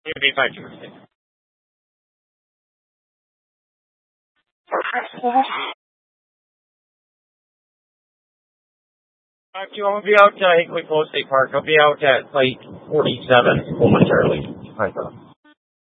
It'll be by Tuesday. Actually, I'll be out at Hinkley Post State Park. I'll be out at Site 47 momentarily. I thought.